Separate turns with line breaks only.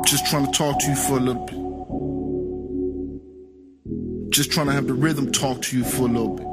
Just trying to talk to you for a little bit. Just trying to have the rhythm talk to you for a little bit.